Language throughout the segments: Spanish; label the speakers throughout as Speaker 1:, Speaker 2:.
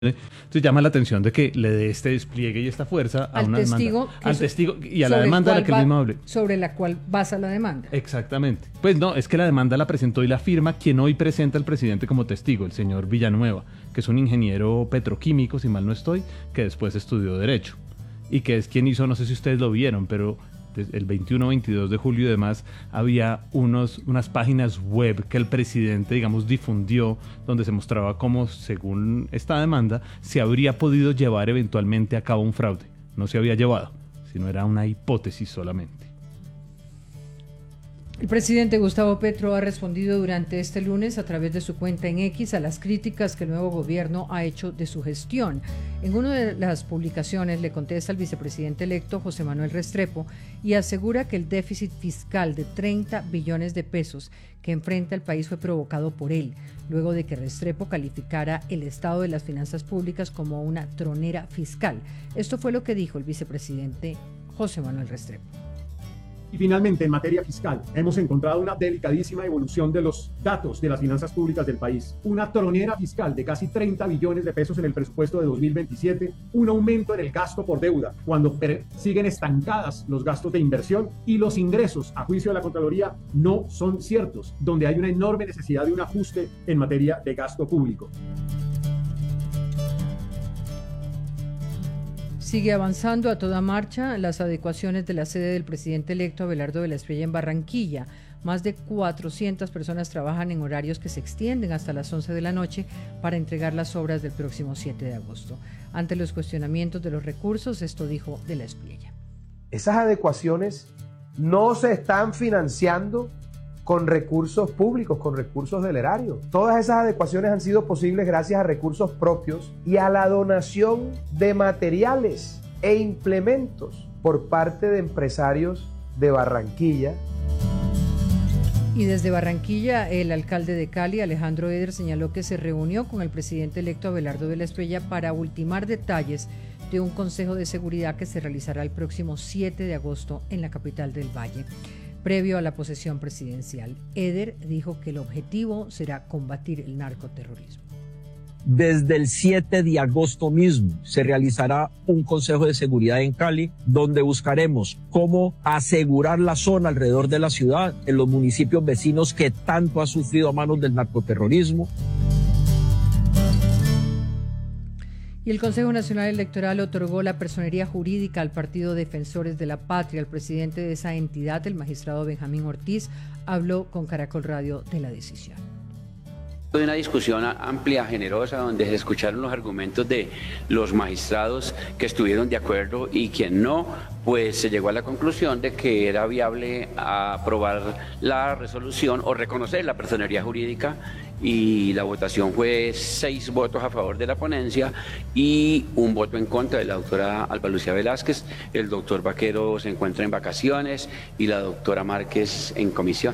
Speaker 1: Entonces llama la atención de que le dé este despliegue y esta fuerza a una demanda, al testigo y a la demanda de la que él mismo hable.
Speaker 2: Sobre la cual basa la demanda.
Speaker 1: Exactamente. Pues no, es que la demanda la presentó y la firma quien hoy presenta al presidente como testigo, el señor Villanueva, que es un ingeniero petroquímico, si mal no estoy, que después estudió Derecho. Y que es quien hizo, no sé si ustedes lo vieron, pero el 21, 22 de julio y demás, había unas páginas web que el presidente, digamos, difundió, donde se mostraba cómo, según esta demanda, se habría podido llevar eventualmente a cabo un fraude. No se había llevado, sino era una hipótesis solamente.
Speaker 2: El presidente Gustavo Petro ha respondido durante este lunes a través de su cuenta en X a las críticas que el nuevo gobierno ha hecho de su gestión. En una de las publicaciones le contesta al vicepresidente electo José Manuel Restrepo y asegura que el déficit fiscal de 30 billones de pesos que enfrenta el país fue provocado por él, luego de que Restrepo calificara el estado de las finanzas públicas como una tronera fiscal. Esto fue lo que dijo el vicepresidente José Manuel Restrepo.
Speaker 3: Y finalmente, en materia fiscal, hemos encontrado una delicadísima evolución de los datos de las finanzas públicas del país. Una tronera fiscal de casi 30 billones de pesos en el presupuesto de 2027, un aumento en el gasto por deuda, cuando siguen estancadas los gastos de inversión y los ingresos, a juicio de la Contraloría, no son ciertos, donde hay una enorme necesidad de un ajuste en materia de gasto público.
Speaker 2: Sigue avanzando a toda marcha las adecuaciones de la sede del presidente electo Abelardo de la Espriella en Barranquilla. Más de 400 personas trabajan en horarios que se extienden hasta las 11 de la noche para entregar las obras del próximo 7 de agosto. Ante los cuestionamientos de los recursos, esto dijo de la Espriella.
Speaker 4: Esas adecuaciones no se están financiando con recursos públicos, con recursos del erario. Todas esas adecuaciones han sido posibles gracias a recursos propios y a la donación de materiales e implementos por parte de empresarios de Barranquilla.
Speaker 2: Y desde Barranquilla, el alcalde de Cali, Alejandro Eder, señaló que se reunió con el presidente electo Abelardo de la Espriella para ultimar detalles de un consejo de seguridad que se realizará el próximo 7 de agosto en la capital del Valle. Previo a la posesión presidencial, Eder dijo que el objetivo será combatir el narcoterrorismo.
Speaker 5: Desde el 7 de agosto mismo se realizará un Consejo de Seguridad en Cali, donde buscaremos cómo asegurar la zona alrededor de la ciudad, en los municipios vecinos que tanto ha sufrido a manos del narcoterrorismo.
Speaker 2: Y el Consejo Nacional Electoral otorgó la personería jurídica al Partido Defensores de la Patria. El presidente de esa entidad, el magistrado Benjamín Ortiz, habló con Caracol Radio de la decisión.
Speaker 6: Fue una discusión amplia, generosa, donde se escucharon los argumentos de los magistrados que estuvieron de acuerdo y quien no, pues se llegó a la conclusión de que era viable aprobar la resolución o reconocer la personería jurídica, y la votación fue 6 votos a favor de la ponencia y 1 voto en contra de la doctora Alba Lucía Velázquez. El doctor Vaquero se encuentra en vacaciones y la doctora Márquez en comisión.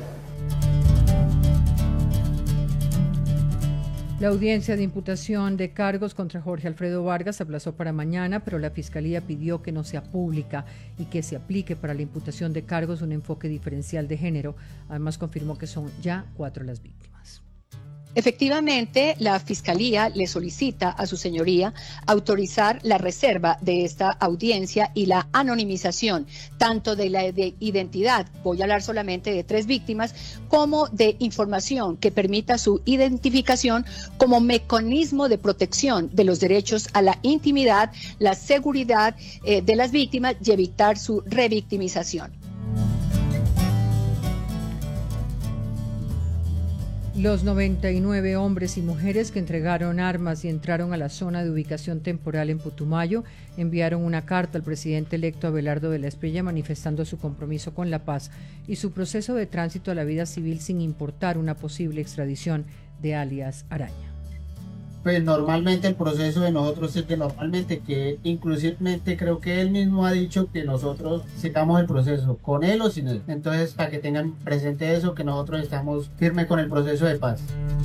Speaker 2: La audiencia de imputación de cargos contra Jorge Alfredo Vargas se aplazó para mañana, pero la Fiscalía pidió que no sea pública y que se aplique para la imputación de cargos un enfoque diferencial de género. Además, confirmó que son ya 4 las víctimas.
Speaker 7: Efectivamente, la Fiscalía le solicita a su señoría autorizar la reserva de esta audiencia y la anonimización, tanto de la identidad, voy a hablar solamente de 3 víctimas, como de información que permita su identificación como mecanismo de protección de los derechos a la intimidad, la seguridad de las víctimas y evitar su revictimización.
Speaker 2: Los 99 hombres y mujeres que entregaron armas y entraron a la zona de ubicación temporal en Putumayo enviaron una carta al presidente electo Abelardo de la Espriella manifestando su compromiso con la paz y su proceso de tránsito a la vida civil sin importar una posible extradición de alias Araña.
Speaker 8: Pues normalmente el proceso de nosotros es que normalmente, que inclusivamente creo que él mismo ha dicho que nosotros sigamos el proceso, con él o sin él. Entonces, para que tengan presente eso, que nosotros estamos firmes con el proceso de paz.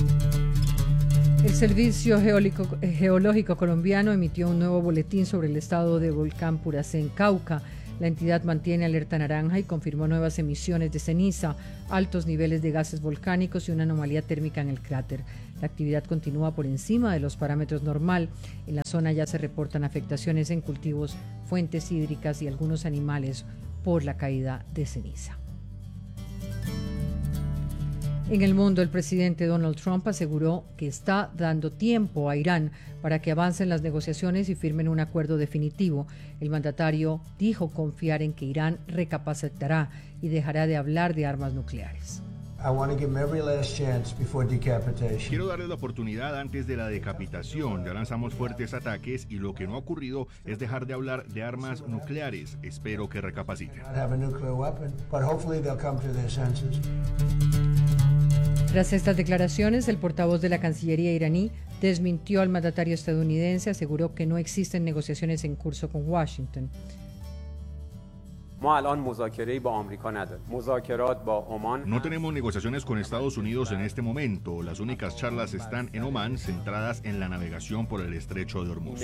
Speaker 2: El Servicio Geológico Colombiano emitió un nuevo boletín sobre el estado del volcán Puracé en Cauca. La entidad mantiene alerta naranja y confirmó nuevas emisiones de ceniza, altos niveles de gases volcánicos y una anomalía térmica en el cráter. La actividad continúa por encima de los parámetros normal. En la zona ya se reportan afectaciones en cultivos, fuentes hídricas y algunos animales por la caída de ceniza. En el mundo, el presidente Donald Trump aseguró que está dando tiempo a Irán para que avancen las negociaciones y firmen un acuerdo definitivo. El mandatario dijo confiar en que Irán recapacitará y dejará de hablar de armas nucleares.
Speaker 9: Quiero darles la oportunidad antes de la decapitación. Ya lanzamos fuertes ataques y lo que no ha ocurrido es dejar de hablar de armas nucleares. Espero que recapaciten.
Speaker 2: Tras estas declaraciones, el portavoz de la Cancillería iraní desmintió al mandatario estadounidense, aseguró que no existen negociaciones en curso con Washington.
Speaker 9: No tenemos negociaciones con Estados Unidos en este momento. Las únicas charlas están en Omán, centradas en la navegación por el estrecho de Hormuz.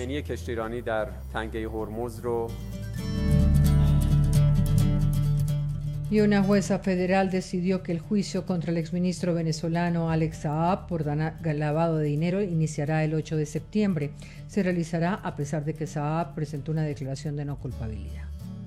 Speaker 2: Y una jueza federal decidió que el juicio contra el exministro venezolano Alex Saab por lavado de dinero iniciará el 8 de septiembre. Se realizará a pesar de que Saab presentó una declaración de no culpabilidad.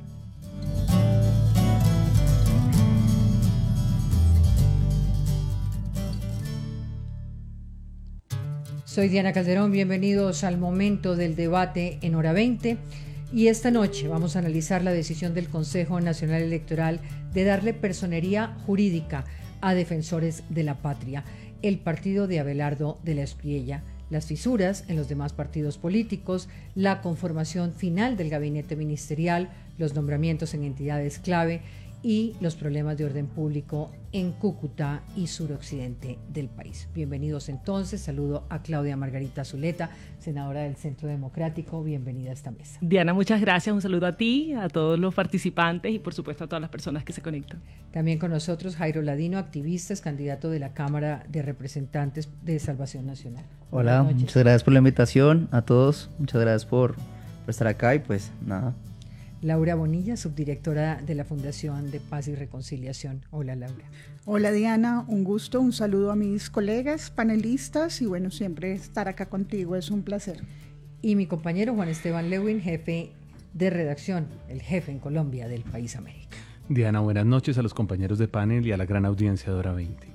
Speaker 2: Soy Diana Calderón, bienvenidos al momento del debate en Hora 20. Y esta noche vamos a analizar la decisión del Consejo Nacional Electoral de darle personería jurídica a defensores de la patria, el partido de Abelardo de la Espriella, las fisuras en los demás partidos políticos, la conformación final del gabinete ministerial, los nombramientos en entidades clave y los problemas de orden público en Cúcuta y suroccidente del país. Bienvenidos entonces, saludo a Claudia Margarita Zuleta, senadora del Centro Democrático, bienvenida a esta mesa.
Speaker 10: Diana, muchas gracias, un saludo a ti, a todos los participantes y por supuesto a todas las personas que se conectan.
Speaker 2: También con nosotros Jairo Ladino, activista, es candidato de la Cámara de Representantes de Salvación Nacional.
Speaker 11: Hola, muchas gracias por la invitación a todos, muchas gracias por estar acá y pues nada.
Speaker 2: Laura Bonilla, subdirectora de la Fundación de Paz y Reconciliación. Hola, Laura.
Speaker 12: Hola, Diana, un gusto, un saludo a mis colegas, panelistas y bueno, siempre estar acá contigo es un placer.
Speaker 2: Y mi compañero Juan Esteban Lewin, jefe de redacción, el jefe en Colombia del País América.
Speaker 1: Diana, buenas noches a los compañeros de panel y a la gran audiencia de Hora 20.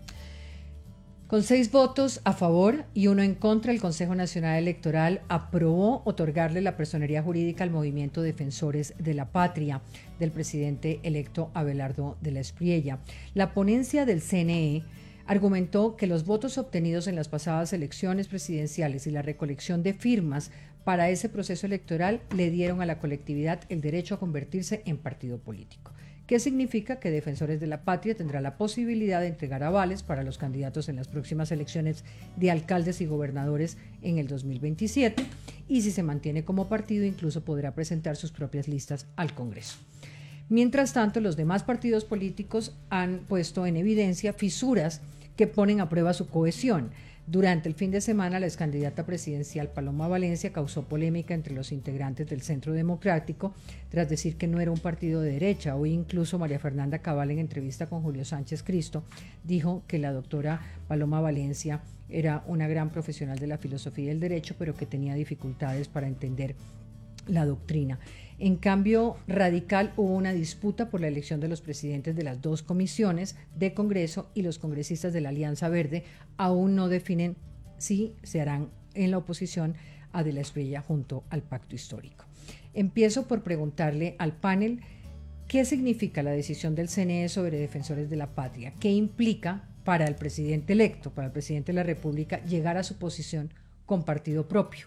Speaker 2: Con 6 votos a favor y 1 en contra, el Consejo Nacional Electoral aprobó otorgarle la personería jurídica al movimiento Defensores de la Patria del presidente electo Abelardo de la Espriella. La ponencia del CNE argumentó que los votos obtenidos en las pasadas elecciones presidenciales y la recolección de firmas para ese proceso electoral le dieron a la colectividad el derecho a convertirse en partido político. ¿Qué significa? Que Defensores de la Patria tendrá la posibilidad de entregar avales para los candidatos en las próximas elecciones de alcaldes y gobernadores en el 2027 y si se mantiene como partido incluso podrá presentar sus propias listas al Congreso. Mientras tanto, los demás partidos políticos han puesto en evidencia fisuras que ponen a prueba su cohesión. Durante el fin de semana, la excandidata presidencial Paloma Valencia causó polémica entre los integrantes del Centro Democrático tras decir que no era un partido de derecha. Hoy incluso María Fernanda Cabal, en entrevista con Julio Sánchez Cristo, dijo que la doctora Paloma Valencia era una gran profesional de la filosofía y del derecho, pero que tenía dificultades para entender la doctrina. En cambio, Radical hubo una disputa por la elección de los presidentes de las 2 comisiones de Congreso y los congresistas de la Alianza Verde aún no definen si se harán en la oposición a De la Espriella junto al pacto histórico. Empiezo por preguntarle al panel qué significa la decisión del CNE sobre Defensores de la Patria, qué implica para el presidente electo, para el presidente de la República, llegar a su posición con partido propio.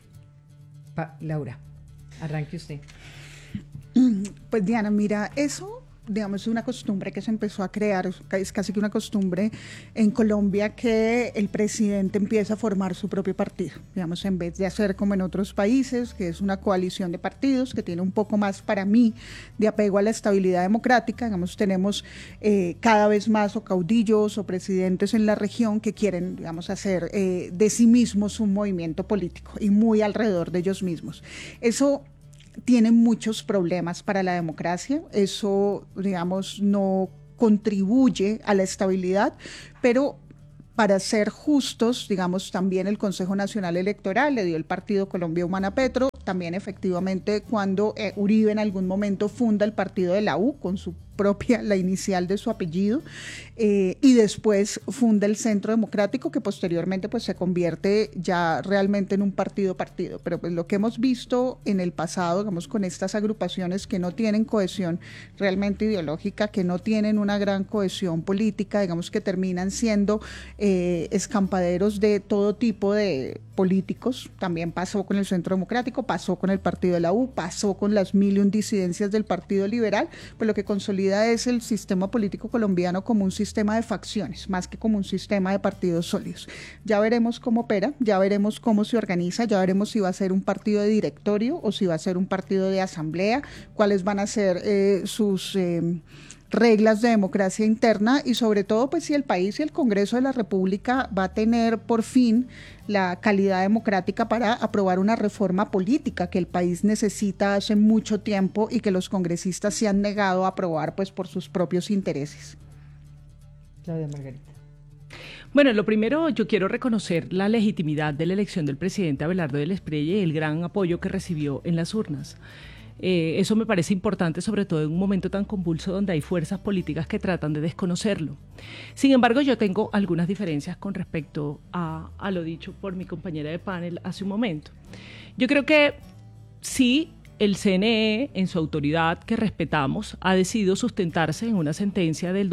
Speaker 2: Laura, arranque usted.
Speaker 12: Pues Diana, mira, eso digamos es una costumbre que se empezó a crear, es casi que una costumbre en Colombia que el presidente empieza a formar su propio partido, digamos, en vez de hacer como en otros países, que es una coalición de partidos que tiene un poco más, para mí, de apego a la estabilidad democrática. Digamos, tenemos cada vez más o caudillos o presidentes en la región que quieren, digamos, hacer de sí mismos un movimiento político y muy alrededor de ellos mismos. Eso tiene muchos problemas para la democracia, eso, digamos, no contribuye a la estabilidad, pero para ser justos, digamos, también el Consejo Nacional Electoral le dio el partido Colombia Humana Petro, también efectivamente cuando Uribe en algún momento funda el partido de la U con su propia, la inicial de su apellido, y después funda el Centro Democrático, que posteriormente pues se convierte ya realmente en un partido. Pero pues lo que hemos visto en el pasado, digamos, con estas agrupaciones que no tienen cohesión realmente ideológica, que no tienen una gran cohesión política, digamos que terminan siendo escampaderos de todo tipo de políticos. También pasó con el Centro Democrático, pasó con el partido de la U, pasó con las 1001 disidencias del Partido Liberal, pues lo que consolida es el sistema político colombiano como un sistema de facciones, más que como un sistema de partidos sólidos. Ya veremos cómo opera, ya veremos cómo se organiza, ya veremos si va a ser un partido de directorio o si va a ser un partido de asamblea, cuáles van a ser sus reglas de democracia interna y sobre todo pues si el país y el Congreso de la República va a tener por fin la calidad democrática para aprobar una reforma política que el país necesita hace mucho tiempo y que los congresistas se han negado a aprobar pues por sus propios intereses.
Speaker 2: Claudia Margarita.
Speaker 10: Bueno, lo primero, yo quiero reconocer la legitimidad de la elección del presidente Abelardo del Espriella y el gran apoyo que recibió en las urnas. Eso me parece importante, sobre todo en un momento tan convulso donde hay fuerzas políticas que tratan de desconocerlo. Sin embargo, yo tengo algunas diferencias con respecto a lo dicho por mi compañera de panel hace un momento. Yo creo que sí, el CNE, en su autoridad que respetamos, ha decidido sustentarse en una sentencia del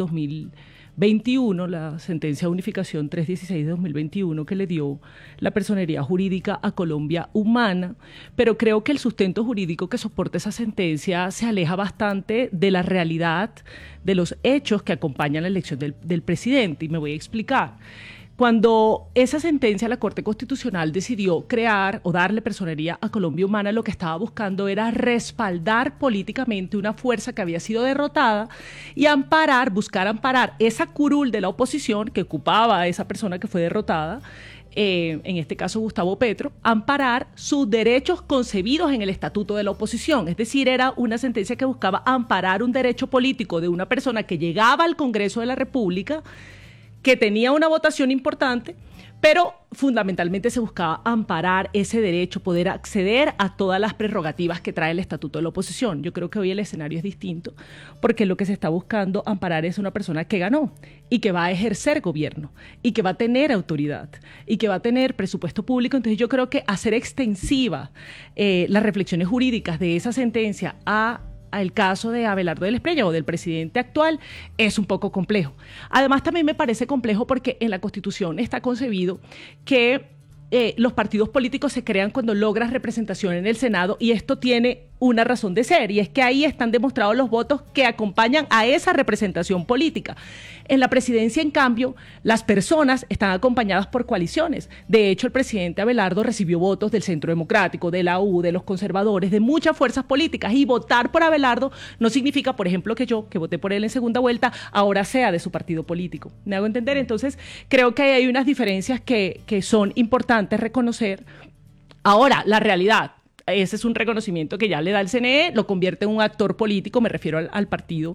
Speaker 10: 2021, la sentencia de unificación 316 de 2021 que le dio la personería jurídica a Colombia Humana, pero creo que el sustento jurídico que soporta esa sentencia se aleja bastante de la realidad de los hechos que acompañan la elección del presidente, y me voy a explicar. Cuando esa sentencia la Corte Constitucional decidió crear o darle personería a Colombia Humana, lo que estaba buscando era respaldar políticamente una fuerza que había sido derrotada y buscar amparar esa curul de la oposición que ocupaba a esa persona que fue derrotada, en este caso Gustavo Petro, amparar sus derechos concebidos en el Estatuto de la Oposición. Es decir, era una sentencia que buscaba amparar un derecho político de una persona que llegaba al Congreso de la República, que tenía una votación importante, pero fundamentalmente se buscaba amparar ese derecho, poder acceder a todas las prerrogativas que trae el Estatuto de la Oposición. Yo creo que hoy el escenario es distinto, porque lo que se está buscando amparar es una persona que ganó y que va a ejercer gobierno y que va a tener autoridad y que va a tener presupuesto público. Entonces yo creo que hacer extensiva las reflexiones jurídicas de esa sentencia al caso de Abelardo del Espriella o del presidente actual es un poco complejo. Además, también me parece complejo porque en la Constitución está concebido que los partidos políticos se crean cuando logras representación en el Senado, y esto tiene una razón de ser, y es que ahí están demostrados los votos que acompañan a esa representación política. En la presidencia, en cambio, las personas están acompañadas por coaliciones. De hecho, el presidente Abelardo recibió votos del Centro Democrático, de la U, de los conservadores, de muchas fuerzas políticas, y votar por Abelardo no significa, por ejemplo, que yo, que voté por él en segunda vuelta, ahora sea de su partido político. ¿Me hago entender? Entonces, creo que hay unas diferencias que son importantes reconocer. Ahora, la realidad. Ese es un reconocimiento que ya le da el CNE, lo convierte en un actor político, me refiero al partido,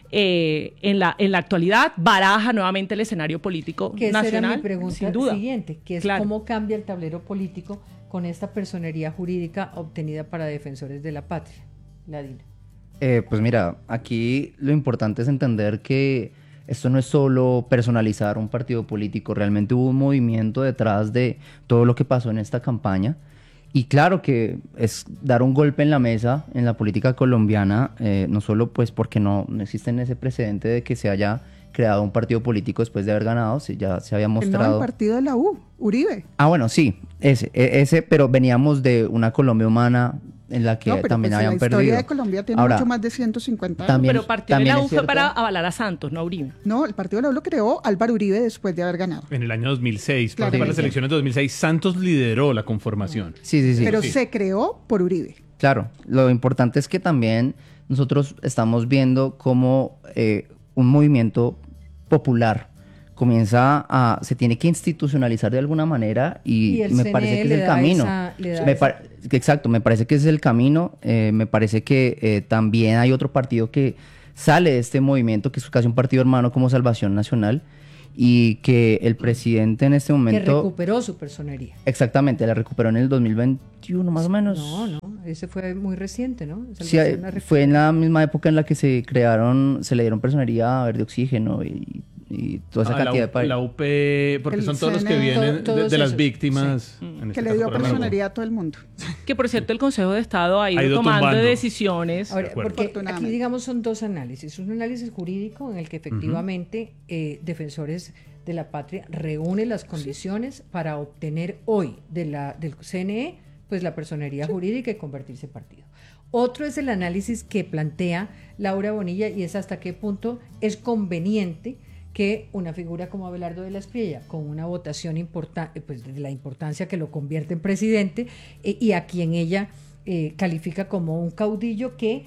Speaker 10: en la actualidad, baraja nuevamente el escenario político nacional.
Speaker 2: Esa era mi pregunta
Speaker 10: sin duda.
Speaker 2: siguiente, que es
Speaker 10: claro.
Speaker 2: ¿Cómo cambia el tablero político con esta personería jurídica obtenida para defensores de la patria? Ladina.
Speaker 11: Pues mira, aquí lo importante es entender que esto no es solo personalizar un partido político, realmente hubo un movimiento detrás de todo lo que pasó en esta campaña. Y claro que es dar un golpe en la mesa en la política colombiana, no solo pues porque no existe ese precedente de que se haya creado un partido político después de haber ganado, ya se había mostrado...
Speaker 12: No, el partido de la U, Uribe.
Speaker 11: Ah, bueno, sí, ese, pero veníamos de una Colombia Humana en la que también habían perdido.
Speaker 12: La historia de Colombia tiene mucho más de 150 años.
Speaker 11: También,
Speaker 10: pero el partido de la U fue para avalar a Santos, no a Uribe.
Speaker 12: No, el partido de la U lo creó Álvaro Uribe después de haber ganado.
Speaker 1: En el año 2006,
Speaker 12: Claro,
Speaker 1: para las elecciones de 2006, Santos lideró la conformación.
Speaker 11: Sí.
Speaker 12: Pero se creó por Uribe.
Speaker 11: Claro, lo importante es que también nosotros estamos viendo cómo un movimiento popular se tiene que institucionalizar de alguna manera y me parece que es el camino. Exacto, me parece que es el camino. Me parece que también hay otro partido que sale de este movimiento, que es casi un partido hermano como Salvación Nacional, y que el presidente en este momento...
Speaker 2: Que recuperó su personería.
Speaker 11: Exactamente, la recuperó en el 2021 más o menos.
Speaker 2: No, ese fue muy reciente, ¿no?
Speaker 11: Sí, fue en la misma época en la que se le dieron personería a Verde Oxígeno y toda esa cantidad de países.
Speaker 1: La UP, porque son todos los que vienen de las víctimas.
Speaker 12: Sí. Que le dio personería a todo el mundo.
Speaker 10: Que por cierto el Consejo de Estado ha ido tomando decisiones.
Speaker 2: Ahora, porque aquí digamos son dos análisis. Un análisis jurídico en el que efectivamente defensores de la patria reúnen las condiciones para obtener hoy del CNE pues la personería jurídica y convertirse en partido. Otro es el análisis que plantea Laura Bonilla y es hasta qué punto es conveniente que una figura como Abelardo de la Espriella, con una votación importante, pues de la importancia que lo convierte en presidente, y a quien ella califica como un caudillo que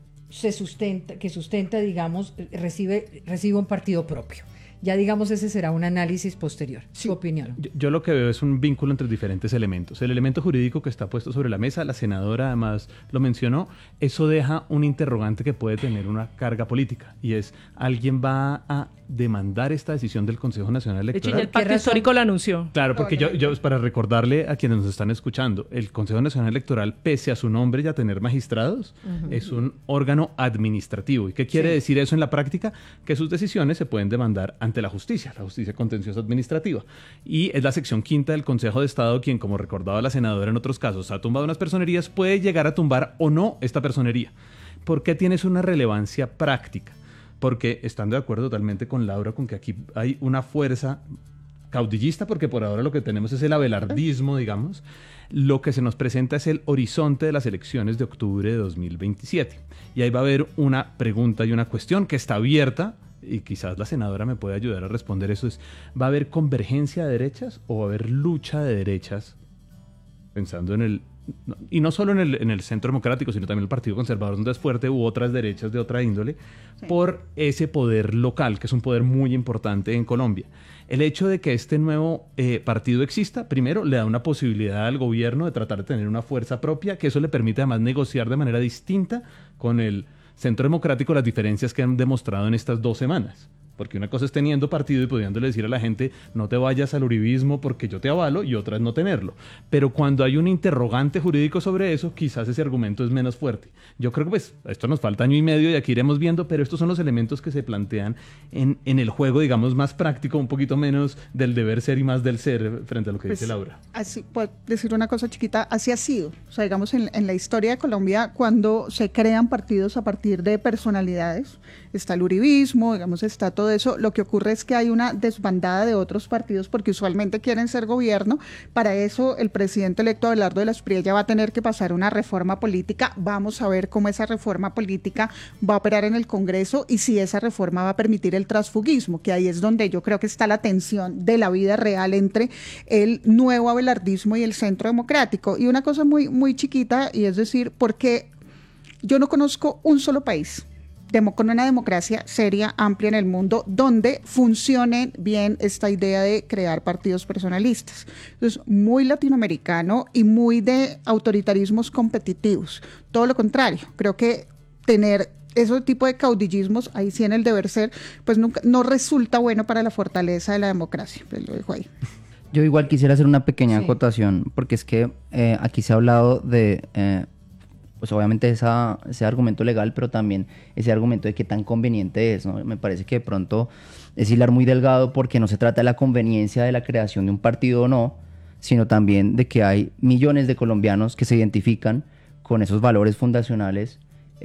Speaker 2: sustenta, digamos, recibe un partido propio. Ya digamos ese será un análisis posterior. Su opinión.
Speaker 1: Yo lo que veo es un vínculo entre diferentes elementos. El elemento jurídico que está puesto sobre la mesa, la senadora además lo mencionó, eso deja un interrogante que puede tener una carga política y es, ¿alguien va a demandar esta decisión del Consejo Nacional Electoral?
Speaker 10: De hecho, ya el Pacto Histórico lo anunció.
Speaker 1: Claro, porque yo para recordarle a quienes nos están escuchando, el Consejo Nacional Electoral, pese a su nombre y a tener magistrados, es un órgano administrativo. ¿Y qué quiere decir eso en la práctica? Que sus decisiones se pueden demandar ante la justicia contenciosa administrativa. Y es la sección 5ª del Consejo de Estado quien, como recordaba la senadora en otros casos, ha tumbado unas personerías, puede llegar a tumbar o no esta personería. ¿Por qué tiene una relevancia práctica? Porque estando de acuerdo totalmente con Laura con que aquí hay una fuerza caudillista, porque por ahora lo que tenemos es el abelardismo, digamos. Lo que se nos presenta es el horizonte de las elecciones de octubre de 2027. Y ahí va a haber una pregunta y una cuestión que está abierta, y quizás la senadora me puede ayudar a responder eso, es, ¿va a haber convergencia de derechas o va a haber lucha de derechas? Pensando en el... Y no solo en el Centro Democrático, sino también el Partido Conservador, donde es fuerte, u otras derechas de otra índole, por ese poder local, que es un poder muy importante en Colombia. El hecho de que este nuevo partido exista, primero, le da una posibilidad al gobierno de tratar de tener una fuerza propia, que eso le permite además negociar de manera distinta con el Centro Democrático las diferencias que han demostrado en estas 2 semanas. Porque una cosa es teniendo partido y pudiéndole decir a la gente no te vayas al uribismo porque yo te avalo, y otra es no tenerlo. Pero cuando hay un interrogante jurídico sobre eso, quizás ese argumento es menos fuerte. Yo creo que pues esto nos falta 1 año y medio y aquí iremos viendo, pero estos son los elementos que se plantean en el juego, digamos, más práctico, un poquito menos del deber ser y más del ser frente a lo que dice Laura.
Speaker 12: Así, puedo decir una cosa chiquita, así ha sido. O sea, digamos, en la historia de Colombia, cuando se crean partidos a partir de personalidades, está el uribismo, digamos, está todo eso, lo que ocurre es que hay una desbandada de otros partidos porque usualmente quieren ser gobierno. Para eso el presidente electo Abelardo de la Espriella va a tener que pasar una reforma política. Vamos a ver cómo esa reforma política va a operar en el Congreso y si esa reforma va a permitir el transfugismo, que ahí es donde yo creo que está la tensión de la vida real entre el nuevo abelardismo y el Centro Democrático. Y una cosa muy, muy chiquita, y es decir, porque yo no conozco un solo país con una democracia seria, amplia en el mundo, donde funcione bien esta idea de crear partidos personalistas. Entonces, muy latinoamericano y muy de autoritarismos competitivos. Todo lo contrario, creo que tener ese tipo de caudillismos, ahí sí en el deber ser, pues nunca, no resulta bueno para la fortaleza de la democracia. Pues lo dejo ahí.
Speaker 11: Yo igual quisiera hacer una pequeña acotación, porque es que aquí se ha hablado de... pues obviamente ese argumento legal, pero también ese argumento de qué tan conveniente es, ¿no? Me parece que de pronto es hilar muy delgado porque no se trata de la conveniencia de la creación de un partido o no, sino también de que hay millones de colombianos que se identifican con esos valores fundacionales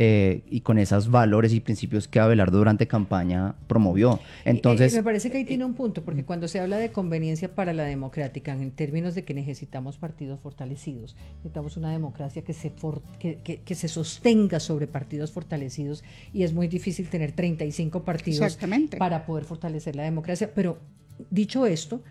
Speaker 11: y con esos valores y principios que Abelardo durante campaña promovió. Entonces,
Speaker 2: me parece que ahí tiene un punto, porque cuando se habla de conveniencia para la democrática, en términos de que necesitamos partidos fortalecidos, necesitamos una democracia que se sostenga sobre partidos fortalecidos, y es muy difícil tener 35 partidos para poder fortalecer la democracia. Pero dicho esto,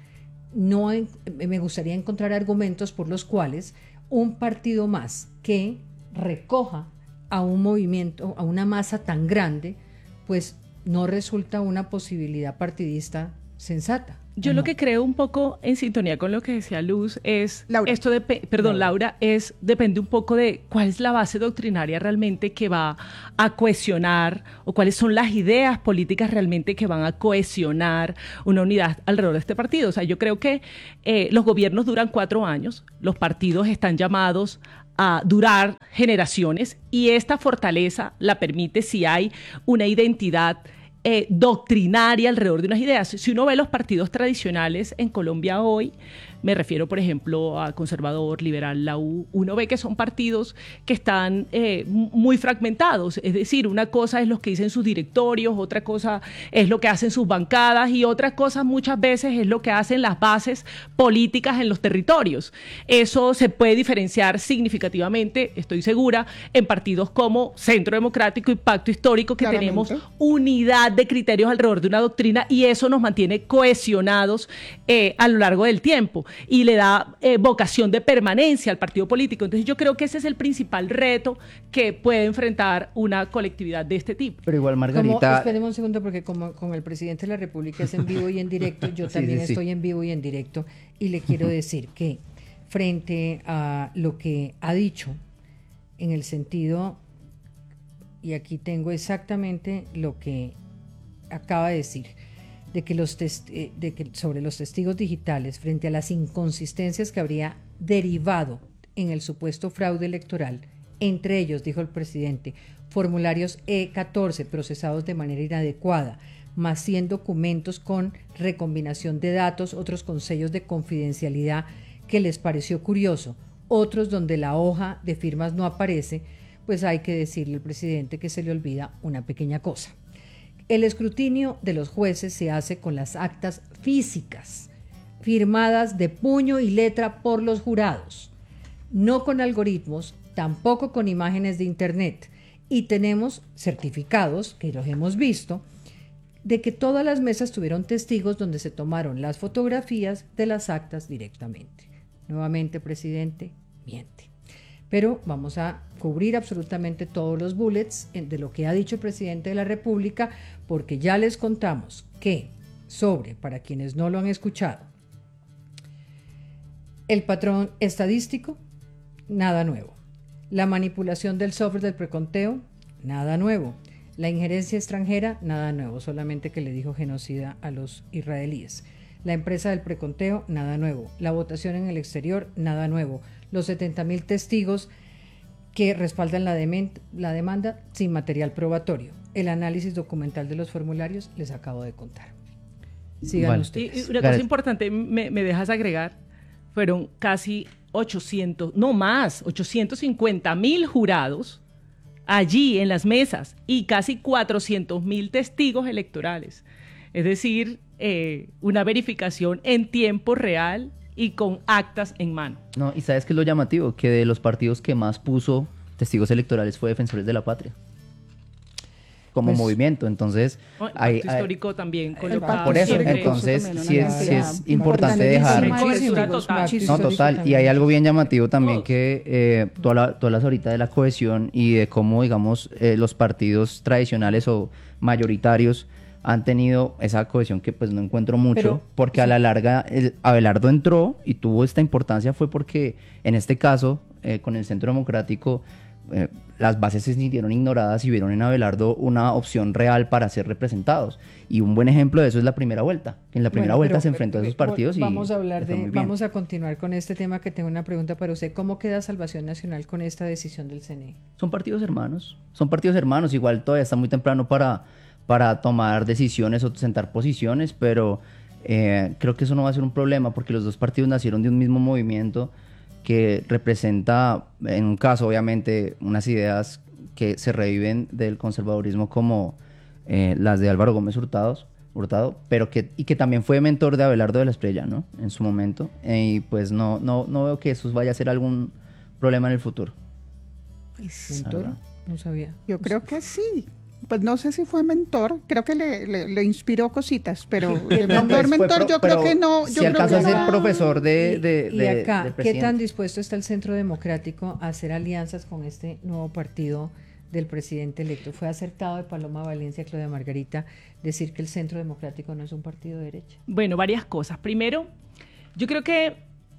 Speaker 2: me gustaría encontrar argumentos por los cuales un partido más que recoja a un movimiento, a una masa tan grande, pues no resulta una posibilidad partidista sensata.
Speaker 10: Yo lo que creo un poco en sintonía con lo que decía Luz es,
Speaker 12: Laura.
Speaker 10: Laura, depende un poco de cuál es la base doctrinaria realmente que va a cohesionar, o cuáles son las ideas políticas realmente que van a cohesionar una unidad alrededor de este partido. O sea, yo creo que los gobiernos duran 4 años, los partidos están llamados a durar generaciones, y esta fortaleza la permite si hay una identidad doctrinaria alrededor de unas ideas. Si uno ve los partidos tradicionales en Colombia hoy, me refiero por ejemplo a Conservador, Liberal, la U, uno ve que son partidos que están muy fragmentados, es decir, una cosa es lo que dicen sus directorios, otra cosa es lo que hacen sus bancadas, y otra cosa muchas veces es lo que hacen las bases políticas en los territorios. Eso se puede diferenciar significativamente, estoy segura, en partidos como Centro Democrático y Pacto Histórico, que tenemos unidad de criterios alrededor de una doctrina, y eso nos mantiene cohesionados a lo largo del tiempo, y le da vocación de permanencia al partido político. Entonces yo creo que ese es el principal reto que puede enfrentar una colectividad de este tipo.
Speaker 11: Pero igual, Margarita...
Speaker 2: Esperemos un segundo, porque como el presidente de la República es en vivo y en directo, yo también estoy en vivo y en directo, y le quiero decir que frente a lo que ha dicho, en el sentido, y aquí tengo exactamente lo que acaba de decir, de que sobre los testigos digitales, frente a las inconsistencias que habría derivado en el supuesto fraude electoral, entre ellos, dijo el presidente, formularios E14 procesados de manera inadecuada, más 100 documentos con recombinación de datos, otros con sellos de confidencialidad que les pareció curioso, otros donde la hoja de firmas no aparece, pues hay que decirle al presidente que se le olvida una pequeña cosa. El escrutinio de los jueces se hace con las actas físicas, firmadas de puño y letra por los jurados, no con algoritmos, tampoco con imágenes de internet. Y tenemos certificados, que los hemos visto, de que todas las mesas tuvieron testigos donde se tomaron las fotografías de las actas directamente. Nuevamente, presidente, miente. Pero vamos a cubrir absolutamente todos los bullets de lo que ha dicho el presidente de la República, porque ya les contamos que para quienes no lo han escuchado, el patrón estadístico, nada nuevo. La manipulación del software del preconteo, nada nuevo. La injerencia extranjera, nada nuevo, solamente que le dijo genocida a los israelíes. La empresa del preconteo, nada nuevo. La votación en el exterior, nada nuevo. Los 70,000 testigos que respaldan la demanda sin material probatorio. El análisis documental de los formularios, les acabo de contar. Sigan ustedes.
Speaker 10: Y una cosa importante, me dejas agregar, fueron casi 850,000 jurados allí en las mesas y casi 400,000 testigos electorales. Es decir, una verificación en tiempo real y con actas en mano.
Speaker 11: No, y ¿sabes qué es lo llamativo? Que de los partidos que más puso testigos electorales fue Defensores de la Patria como movimiento. Entonces
Speaker 10: hay histórico también colocado.
Speaker 11: Por eso, entonces sí es importante dejar total. Y hay algo bien llamativo también, que todas las ahorita de la cohesión y de cómo, digamos, los partidos tradicionales o mayoritarios han tenido esa cohesión que pues no encuentro mucho, porque a la larga Abelardo entró y tuvo esta importancia fue porque en este caso con el Centro Democrático las bases se sintieron ignoradas y vieron en Abelardo una opción real para ser representados, y un buen ejemplo de eso es la primera vuelta. En la primera vuelta se enfrentó a esos partidos
Speaker 2: vamos a continuar con este tema, que tengo una pregunta para usted. ¿Cómo queda Salvación Nacional con esta decisión del CNE?
Speaker 11: Son partidos hermanos, igual todavía está muy temprano para tomar decisiones o sentar posiciones, pero creo que eso no va a ser un problema, porque los dos partidos nacieron de un mismo movimiento que representa, en un caso obviamente, unas ideas que se reviven del conservadurismo como las de Álvaro Gómez Hurtado, pero que también fue mentor de Abelardo de la Espriella, ¿no? En su momento, y pues no veo que eso vaya a ser algún problema en el futuro.
Speaker 2: ¿Mentor? No sabía.
Speaker 12: Yo creo que sí. Pues no sé si fue mentor, creo que le inspiró cositas, pero mentor yo creo que no.
Speaker 11: Si alcanza a ser profesor
Speaker 2: y acá, ¿qué tan dispuesto está el Centro Democrático a hacer alianzas con este nuevo partido del presidente electo. ¿Fue acertado de Paloma Valencia, Claudia Margarita, decir que el Centro Democrático no es un partido de derecha?
Speaker 10: Bueno, varias cosas. Primero, yo creo que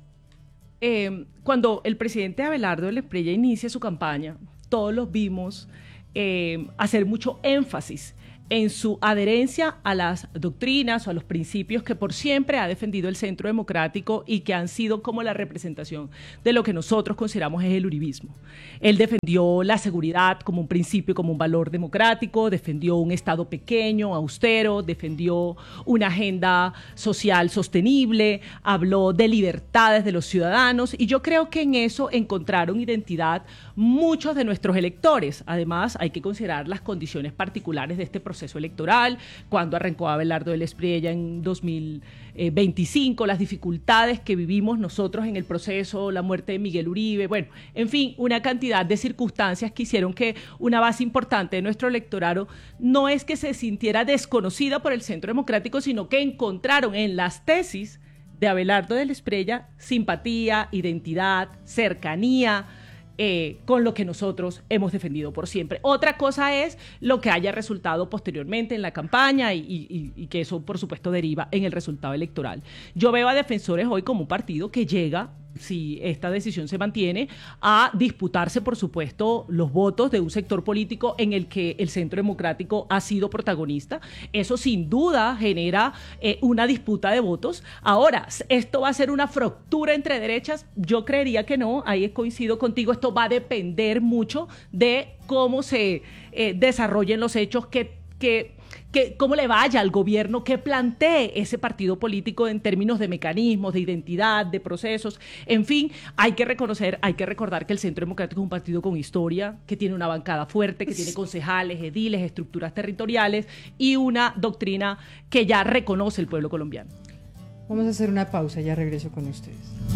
Speaker 10: cuando el presidente Abelardo del Espriella inicia su campaña, todos los vimos hacer mucho énfasis en su adherencia a las doctrinas o a los principios que por siempre ha defendido el Centro Democrático y que han sido como la representación de lo que nosotros consideramos es el uribismo. Él defendió la seguridad como un principio, como un valor democrático, defendió un Estado pequeño, austero, defendió una agenda social sostenible, habló de libertades de los ciudadanos y yo creo que en eso encontraron identidad muchos de nuestros electores. Además, hay que considerar las condiciones particulares de este proceso electoral, cuando arrancó Abelardo del Espriella en 2025, las dificultades que vivimos nosotros en el proceso, la muerte de Miguel Uribe, bueno, en fin, una cantidad de circunstancias que hicieron que una base importante de nuestro electorado no es que se sintiera desconocida por el Centro Democrático, sino que encontraron en las tesis de Abelardo del Espriella simpatía, identidad, cercanía, con lo que nosotros hemos defendido por siempre. Otra cosa es lo que haya resultado posteriormente en la campaña y que eso, por supuesto, deriva en el resultado electoral. Yo veo a Defensores hoy como un partido que llega, si esta decisión se mantiene, a disputarse, por supuesto, los votos de un sector político en el que el Centro Democrático ha sido protagonista. Eso sin duda genera una disputa de votos. Ahora, ¿esto va a ser una fractura entre derechas? Yo creería que no, ahí coincido contigo, esto va a depender mucho de cómo se desarrollen los hechos, cómo le vaya al gobierno, qué plantee ese partido político en términos de mecanismos, de identidad, de procesos. En fin, hay que recordar que el Centro Democrático es un partido con historia, que tiene una bancada fuerte, que tiene concejales, ediles, estructuras territoriales y una doctrina que ya reconoce el pueblo colombiano.
Speaker 2: Vamos a hacer una pausa, ya regreso con ustedes.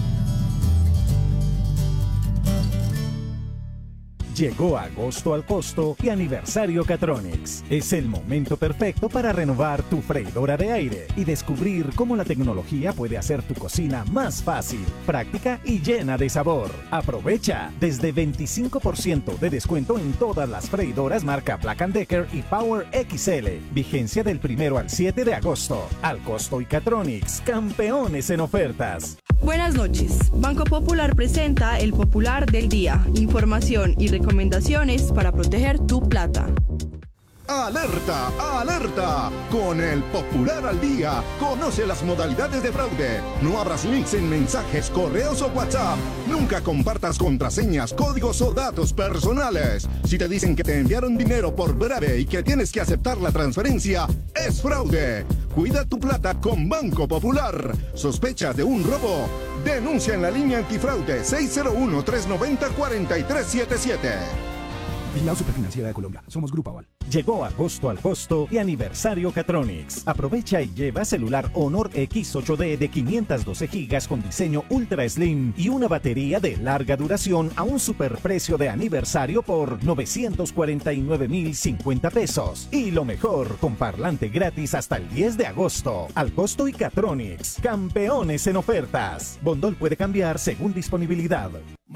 Speaker 13: Llegó agosto al costo y aniversario Catronics. Es el momento perfecto para renovar tu freidora de aire y descubrir cómo la tecnología puede hacer tu cocina más fácil, práctica y llena de sabor. Aprovecha desde 25% de descuento en todas las freidoras marca Black & Decker y Power XL. Vigencia del 1 al 7 de agosto. Al costo y Catronics, campeones en ofertas.
Speaker 14: Buenas noches. Banco Popular presenta el Popular del Día. Información y recomendaciones para proteger tu plata.
Speaker 15: ¡Alerta! ¡Alerta! Con el Popular al Día, conoce las modalidades de fraude. No abras links en mensajes, correos o WhatsApp. Nunca compartas contraseñas, códigos o datos personales. Si te dicen que te enviaron dinero por breve y que tienes que aceptar la transferencia, es fraude. Cuida tu plata con Banco Popular. ¿Sospechas de un robo? Denuncia en la línea antifraude 601-390-4377.
Speaker 13: Vigilado Superfinanciera de Colombia. Somos Grupo Aval. Llegó agosto al costo y aniversario Catronics. Aprovecha y lleva celular Honor X8D de 512 GB con diseño Ultra Slim y una batería de larga duración a un superprecio de aniversario por 949.050 pesos. Y lo mejor, con parlante gratis hasta el 10 de agosto. Al costo y Catronics. Campeones en ofertas. Bondol puede cambiar según disponibilidad.